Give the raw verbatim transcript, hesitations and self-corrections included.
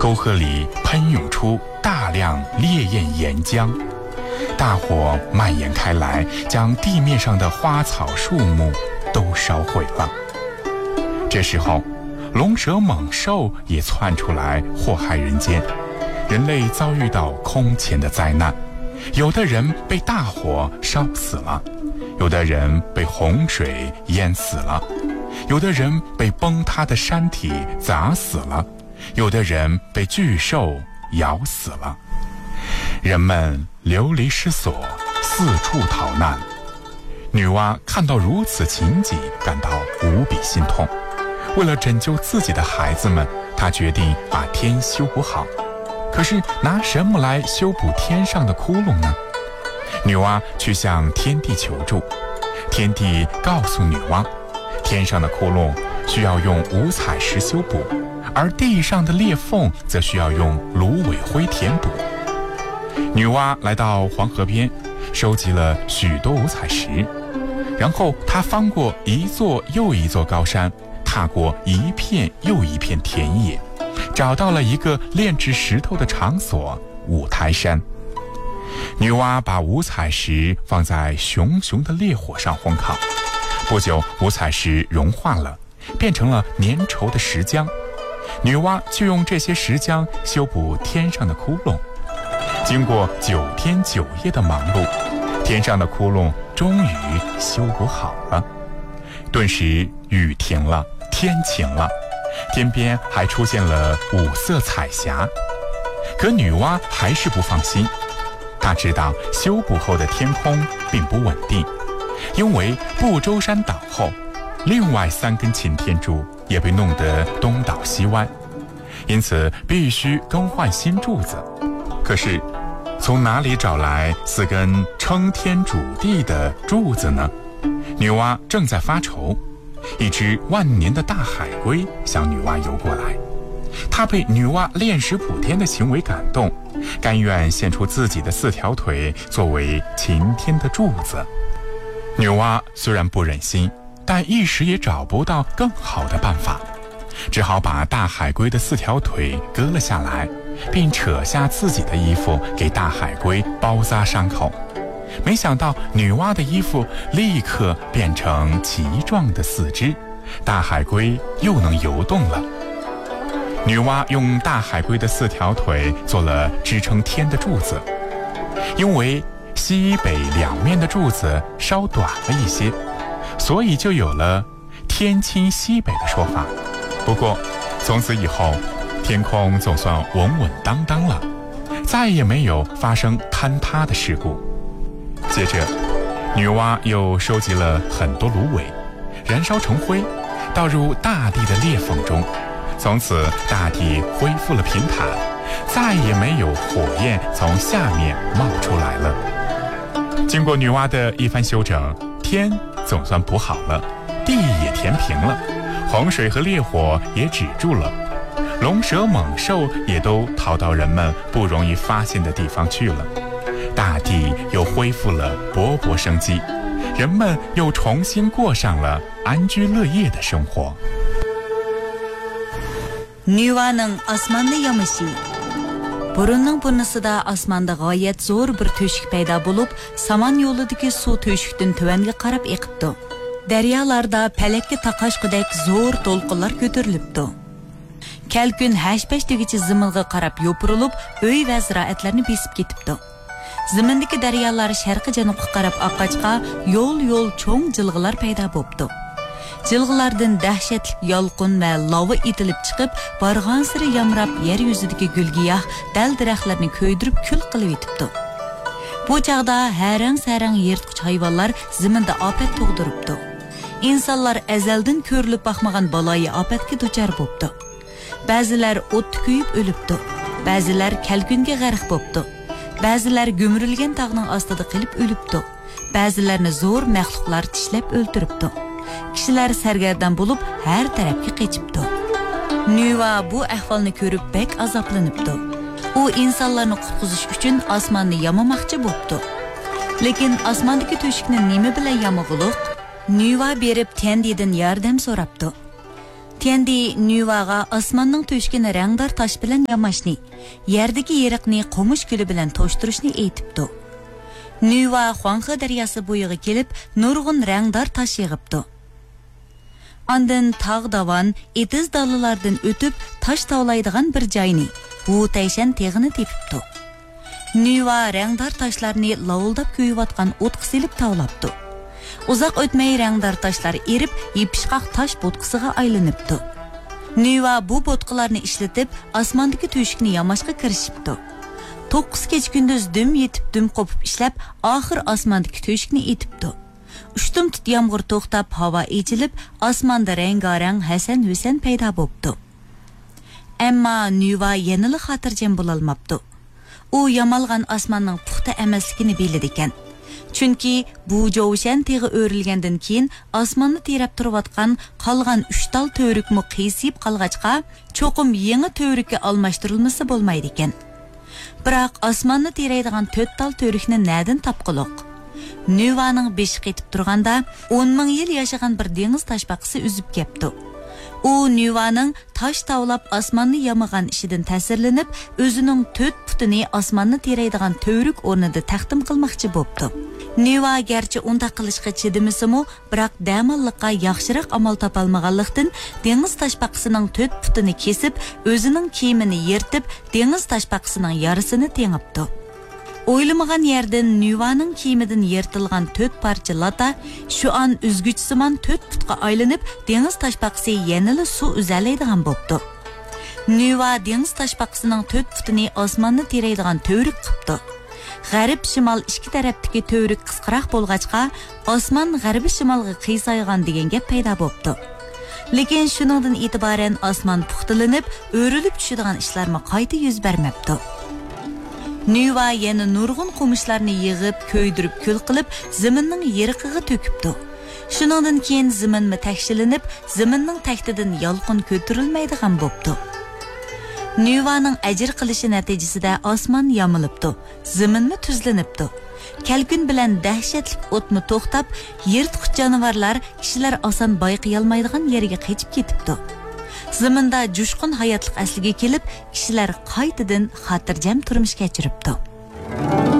沟壑里喷涌出大量烈焰岩浆，大火蔓延开来，将地面上的花草树木都烧毁了。这时候，龙蛇猛兽也窜出来祸害人间，人类遭遇到空前的灾难，有的人被大火烧死了，有的人被洪水淹死了，有的人被崩塌的山体砸死了，有的人被巨兽咬死了。人们流离失所，四处逃难。女娲看到如此情景，感到无比心痛。为了拯救自己的孩子们，她决定把天修补好。可是拿什么来修补天上的窟窿呢？女娲去向天帝求助，天帝告诉女娲，天上的窟窿需要用五彩石修补，而地上的裂缝则需要用芦苇灰填补。女娲来到黄河边，收集了许多五彩石，然后她翻过一座又一座高山，踏过一片又一片田野，找到了一个炼制石头的场所——五台山。女娲把五彩石放在熊熊的烈火上烘烤，不久五彩石融化了，变成了粘稠的石浆。女娲就用这些石浆修补天上的窟窿。经过九天九夜的忙碌，天上的窟窿终于修补好了。顿时雨停了，天晴了，天边还出现了五色彩霞。可女娲还是不放心，她知道修补后的天空并不稳定，因为不周山倒后，另外三根擎天柱也被弄得东倒西歪，因此必须更换新柱子。可是从哪里找来四根撑天主地的柱子呢？女娲正在发愁，一只万年的大海龟向女娲游过来，它被女娲炼石补天的行为感动，甘愿献出自己的四条腿作为擎天的柱子。女娲虽然不忍心，但一时也找不到更好的办法，只好把大海龟的四条腿割了下来，并扯下自己的衣服给大海龟包扎伤口。没想到女娲的衣服立刻变成奇壮的四肢，大海龟又能游动了。女娲用大海龟的四条腿做了支撑天的柱子，因为西北两面的柱子稍短了一些，所以就有了天倾西北的说法。不过从此以后，天空总算稳稳当当了，再也没有发生坍塌的事故。接着女娲又收集了很多芦苇，燃烧成灰，倒入大地的裂缝中，从此大地恢复了平坦，再也没有火焰从下面冒出来了。经过女娲的一番修整，天总算补好了，地也填平了，洪水和烈火也止住了，龙蛇猛兽也都逃到人们不容易发现的地方去了，大地又恢复了勃勃生机，人们又重新过上了安居乐业的生活。 Nüvaның асманны ямышы. Burunның burnusida asmanda g'oyat zo'r bir to'shik paydo bo'lib, saman yo'lidagi suv to'shikdan tuvanga qarab eqibdi. Daryolarda palakka taqashqidek zo'r to'lqinlar ko'tarilibdi. Kalkun hash-pashtigacha ziminga qarab yopirilib, uy va ziroatlarni besib ketibdi. Zimindagi daryolar sharqi janubga qarab oqqachqa yo'l-yo'l cho'ng jilg'alar paydo bo'libdi. Jilg'alardan dahshatli yolqin va lava etilib chiqib, borgan siri yamrab yer yuzidagi gulgiyoh, dal-daraxtlarni ko'ydirib kul qilib etibdi. Bu chaqda harang-sarang yirtqich hayvonlar ziminda ofat tug'diribdi. İnsanlar azaldan ko'rilib boqmagan baloyi ofatga duchor bo'libdi. Ba'zilar o't kuyib o'libdi, ba'zilar kalkunga g'arq bo'libdi. Ba'zilar go'mirilgan tog'ning ostida qilib o'libdi. Ba'zilarni zo'r maxluqlar tishlab o'ldiribdi. Kishilar sargardan bo'lib har tarafga qechibdi. Nüva bu ahvolni ko'rib bek azoblanibdi. U insonlarni qutqizish uchun osmonni yomamoqchi bo'libdi. Lekin osmondagi to'shikni nima bilan yomog'liq? Nüva berib Tendidan yordam so'rabdi. Tendi Nüvaga osmonning to'shkini rangdor tosh bilan yamashni, yerdagi yeriqni qo'mish guli bilan to'shtirishni aytibdi. Nüva Xuanxe daryosi bo'yiga kelib, nurg'un rangdor tosh yig'ibdi. Ondan tog' davan, etiz dalalardan o'tib, tosh tavlaydigan bir joyni, bu tayshan teg'ini tepibdi. Nüva rangdor toshlarni lovuldab ko'yiyotgan o'tqa silib tavlabdi. Uzoq o'tmay rangdor toshlar erib, yepishqoq tosh bo'tqisiga aylanibdi. Nüva bu bo'tqilarni ishlatib, osmondagi to'shikni yamashga kirishibdi. to'qqiz kech kunduz dum yetib dum qopib ishlab, oxir osmondagi to'shikni etibdi. Uchtum tut yomg'ir to'xtab, havo echilib, osmonda rangarang Hasan Husan paydo bo'libdi. Ammo Nüva yanili xotirjam bo'lolmabdi. U yamalgan osmonning puxta emasligini bildi ekan. Chunki bu jovshan teg'i o'rilgandan keyin osmonni terab turayotgan qolgan uch tal to'rikmi qiyisib qolg'achqa, cho'qim yangi to'rikka almashtirilmasa bo'lmaydi ekan. Biroq osmonni teraydigan to'rt tal to'rikni na'dan topqiloq? Nüvaning beshi qetib turganda o'n ming yil yashagan bir dengiz toshbaqisi uzib kepti. U Nüvaning tosh tavlab osmonni yamagan ishidan ta'sirlanib, o'zining to'rt putini osmonni teraydigan to'rik o'rnida taqdim qilmoqchi bo'pti. Nüva garchi unda qilishga chidimisimu, biroq damalliqqa yaxshiroq amal topolmaganlikdan dengiz toshbaqisining to'rt putini kesib, o'zining kiyimini yirtib, dengiz toshbaqisining yarısini tengibdi. O'ylamagan yerdan Nüvaning kiyimidan yirtilgan to'rt parcha lata shu an uzguchsimon to'rt putga aylanib, dengiz toshbaqisi yanada suv uzalaydigan bo'pti. Nüva dengiz toshbaqisining to'rt putini osmonni teraydigan to'rik qilibdi. G'arb shimol ikki tarafdagi to'rik qisqaroq bo'lg'achqa, osmon g'arbi shimolga qiyshaygan degan gap paydo bo'pti. Lekin shuningdan e'tiboran osmon puxtalanib, o'rilib tushadigan ishlarmi qayta yuz bermabdi. Nüva yana nurg'un qumishlarni yig'ib, ko'ydirib, kul qilib, zaminning yeriqiga to'kibdi. Shuningdan keyin zaminmi takshilinib, zaminning taktidan yolqin ko'tarilmaydigan bo'pti. Nüvaning ajr qilishi natijasida osmon yamilibdi, zaminmi tuzlanibdi. Kelkun bilan dahshatli o'tmi to'xtab, yirtqich jonivorlar kishilar oson bayqayolmaydigan yerga qochib ketibdi. Zaminda jushqun hayotlik asliga kelib, kishilar qaytadan xotirjam turmush kechiribdi.